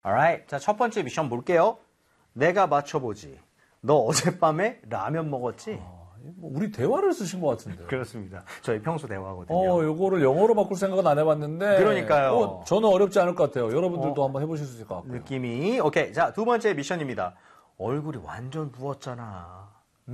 Alright. 자, 첫 번째 미션 볼게요. 내가 맞춰보지. 너 어젯밤에 라면 먹었지? 뭐 우리 대화를 쓰신 것 같은데. 그렇습니다. 저희 평소 대화거든요. 요거를 영어로 바꿀 생각은 안 해봤는데. 그러니까요. 저는 어렵지 않을 것 같아요. 여러분들도 한번 해보실 수 있을 것 같고요. 느낌이. 오케이. 자, 두 번째 미션입니다. 얼굴이 완전 부었잖아.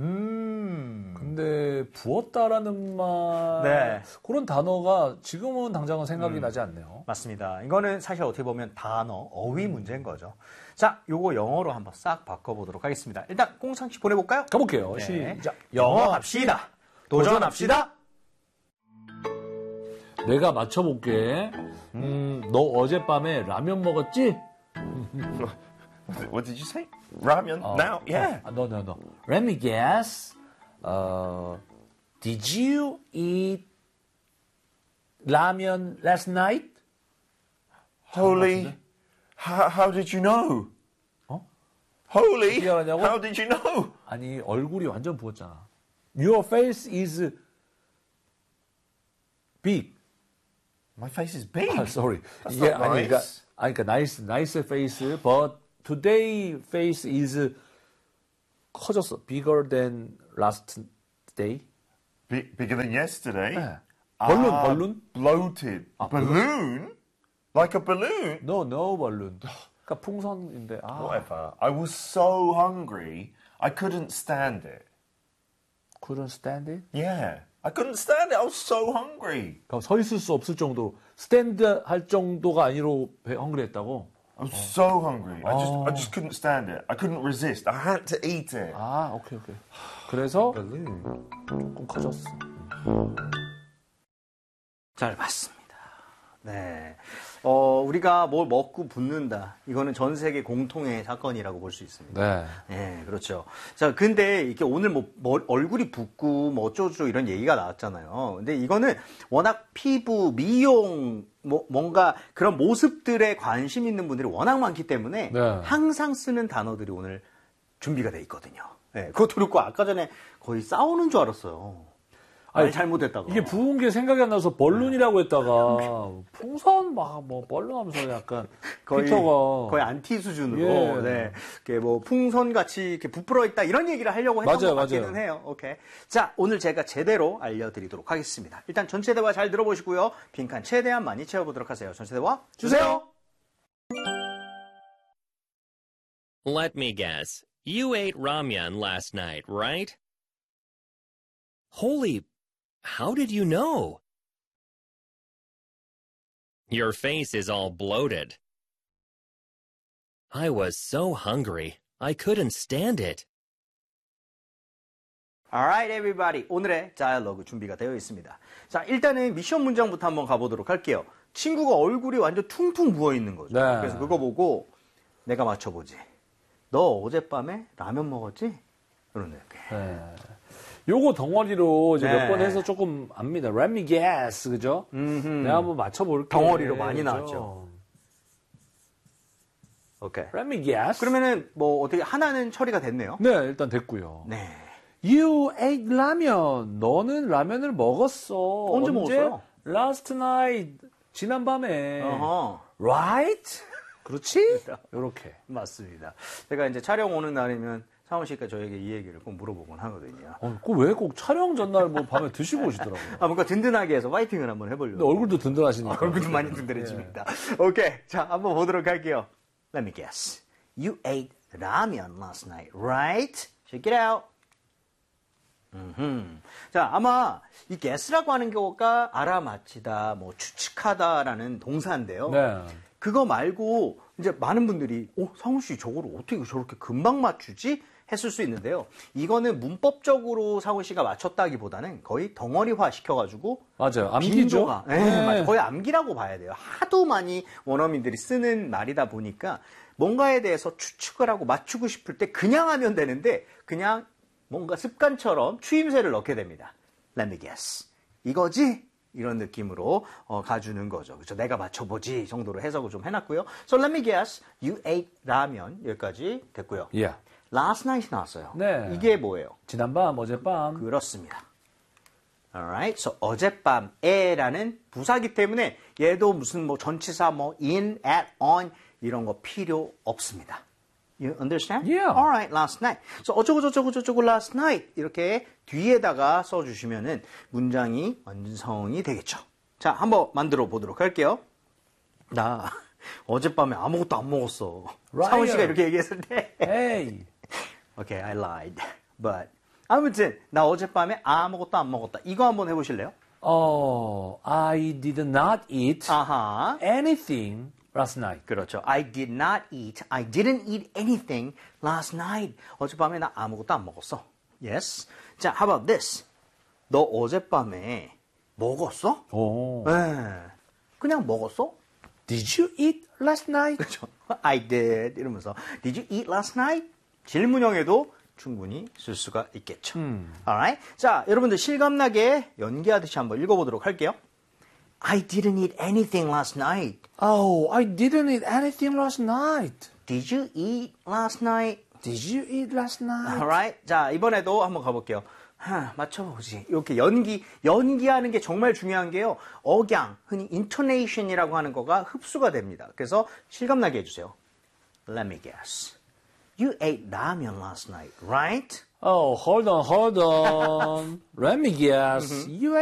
근데 부었다라는 말. 네. 그런 단어가 지금은 당장은 생각이 나지 않네요. 맞습니다. 이거는 사실 어떻게 보면 단어, 어휘 문제인 거죠. 자, 요거 영어로 한번 싹 바꿔보도록 하겠습니다. 일단 꽁상씨 보내볼까요? 가볼게요. 네. 시작. 영어 합시다. 도전합시다. 내가 맞춰볼게. 너 어젯밤에 라면 먹었지? What did you say? Ramen? Now? Yeah. No. Let me guess. Did you eat ramen last night? Holy. How did you know? Holy. 어떻게 알았냐고? How did you know? 아니, 얼굴이 완전 부었잖아. Your face is big. My face is big. Sorry. That's 이게 not 아니, nice. 그러니까 nice face, but today face is 커졌어. Bigger than last day. Bigger than yesterday. 네. balloon? Bloated. Balloon? Like a balloon? No balloon. 그러니까 풍선인데. Whatever. I was so hungry, I couldn't stand it. Couldn't stand it? Yeah. I couldn't stand it. I was so hungry. 그럼 서 있을 수 없을 정도로 스탠드 할 정도가 아니로 헝그리했다고? I was so hungry. I just couldn't stand it. I couldn't resist. I had to eat it. 오케이. 그래서 조금 커졌어. 잘 봤습니다. 네. 우리가 뭘 먹고 붓는다. 이거는 전 세계 공통의 사건이라고 볼 수 있습니다. 네. 네, 그렇죠. 자, 근데 이게 오늘 얼굴이 붓고 뭐 어쩌고 이런 얘기가 나왔잖아요. 근데 이거는 워낙 피부, 미용, 뭔가 그런 모습들에 관심 있는 분들이 워낙 많기 때문에 네. 항상 쓰는 단어들이 오늘 준비가 돼 있거든요. 네, 그것도 그렇고 아까 전에 거의 싸우는 줄 알았어요. 말 잘못했다고. 이게 부은 게 생각이 안 나서 벌룬이라고 했다가 풍선 벌룬하면서 약간 피터가 거의 안티 수준으로 예. 네. 이렇게 뭐 풍선 같이 이렇게 부풀어 있다 이런 얘기를 하려고 했던 것 같기는 해요. 오케이. 자, 오늘 제가 제대로 알려드리도록 하겠습니다. 일단 전체 대화 잘 들어보시고요. 빈칸 최대한 많이 채워보도록 하세요. 전체 대화 주세요. Let me guess. You ate ramyeon last night, right? Holy, how did you know? Your face is all bloated. I was so hungry, I couldn't stand it. Alright, everybody. 오늘의 다이얼로그 준비가 되어 있습니다. 자, 일단은 미션 문장부터 한번 가보도록 할게요. 친구가 얼굴이 완전 퉁퉁 부어있는 거죠. 네. 그래서 그거 보고 내가 맞춰보지. 너 어젯밤에 라면 먹었지? 이런 느낌. 네. 요거 덩어리로 이제 네. 몇 번 해서 조금 압니다. Let me guess, 그죠? 내가 한번 맞춰볼게. 덩어리로 많이 그죠? 나왔죠. 오케이. Let me guess. 그러면은 뭐 어떻게 하나는 처리가 됐네요. 네, 일단 됐고요. 네. You ate 라면. 너는 라면을 먹었어. 언제 먹었어요? Last night. 지난밤에. 어허. Right? 그렇지? 요렇게. 맞습니다. 제가 이제 촬영 오는 날이면 상원 씨가 저에게 이 얘기를 꼭 물어보곤 하거든요. 왜 꼭 촬영 전날 뭐 밤에 드시고 오시더라고요. 뭔가 든든하게 해서 파이팅을 한번 해보려고. 근데 얼굴도 든든하시니까. 얼굴도 많이 든든해집니다. 오케이. 자, 한번 보도록 할게요. Let me guess. You ate ramen last night, right? Check it out. 자, 아마 이 guess라고 하는 거가 알아맞히다, 뭐 추측하다라는 동사인데요. 네. 그거 말고 이제 많은 분들이 상훈 씨 저거를 어떻게 저렇게 금방 맞추지? 했을 수 있는데요. 이거는 문법적으로 상훈 씨가 맞췄다기보다는 거의 덩어리화 시켜가지고 맞아요. 암기죠. 네, 맞아요. 거의 암기라고 봐야 돼요. 하도 많이 원어민들이 쓰는 말이다 보니까 뭔가에 대해서 추측을 하고 맞추고 싶을 때 그냥 하면 되는데 그냥 뭔가 습관처럼 추임새를 넣게 됩니다. Let me guess. 이거지? 이런 느낌으로 가주는 거죠. 그렇죠? 내가 맞춰보지 정도로 해석을 좀 해놨고요. So let me guess. You ate 라면 여기까지 됐고요. Yeah. Last night 나왔어요. 네. 이게 뭐예요? 지난밤, 어젯밤. 그렇습니다. Alright. So 어젯밤에라는 부사기 때문에 얘도 무슨 뭐 전치사 뭐 in, at, on 이런 거 필요 없습니다. You understand? Yeah. All right, last night. So 어쩌고 last night 이렇게 뒤에다가 써주시면은 문장이 완성이 되겠죠. 자, 한번 만들어 보도록 할게요. 나 어젯밤에 아무것도 안 먹었어. Liar. 사훈 씨가 이렇게 얘기했을 때. Hey. Okay, I lied. But 아무튼 나 어젯밤에 아무것도 안 먹었다. 이거 한번 해보실래요? Oh, I did not eat 아하. anything last night. 그렇죠. I didn't eat anything last night. 어젯밤에 나 아무것도 안 먹었어. Yes. 자, how about this? 너 어젯밤에 먹었어? Oh. 네. 그냥 먹었어? Did you eat last night? 그렇죠. I did 이러면서 Did you eat last night? 질문형에도 충분히 쓸 수가 있겠죠. Alright. 자, 여러분들 실감나게 연기하듯이 한번 읽어보도록 할게요. I didn't eat anything last night. Oh, I didn't eat anything last night. Did you eat last night? Did you eat last night? Alright. 자, 이번에도 한번 가볼게요. 맞춰보지. 이렇게 연기하는 게 정말 중요한 게요. 억양, 흔히 intonation이라고 하는 거가 흡수가 됩니다. 그래서 실감나게 해주세요. Let me guess. You ate ramen last night, right? Oh, hold on. Let me guess. You